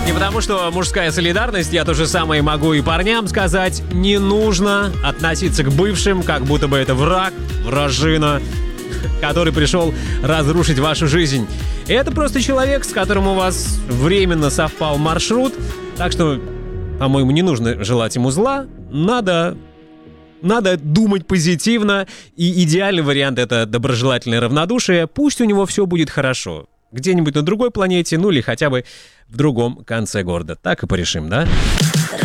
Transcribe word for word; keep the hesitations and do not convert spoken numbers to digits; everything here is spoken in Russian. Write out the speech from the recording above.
Не потому что мужская солидарность, я то же самое могу и парням сказать. Не нужно относиться к бывшим, как будто бы это враг, вражина, который пришел разрушить вашу жизнь. Это просто человек, с которым у вас временно совпал маршрут. Так что, по-моему, не нужно желать ему зла. Надо... Надо думать позитивно. И идеальный вариант — это доброжелательное равнодушие. Пусть у него все будет хорошо. Где-нибудь на другой планете, ну или хотя бы в другом конце города. Так и порешим, да?